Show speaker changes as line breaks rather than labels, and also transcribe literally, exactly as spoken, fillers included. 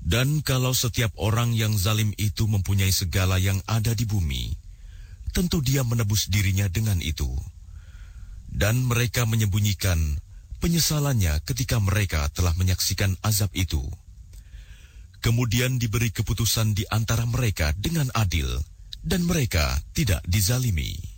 Dan kalau setiap orang yang zalim itu mempunyai segala yang ada di bumi, tentu dia menebus dirinya dengan itu. Dan mereka menyembunyikan penyesalannya ketika mereka telah menyaksikan azab itu. Kemudian diberi keputusan di antara mereka dengan adil, dan mereka tidak dizalimi.